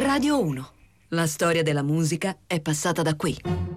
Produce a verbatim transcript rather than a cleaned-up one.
Radio uno. La storia della musica è passata da qui.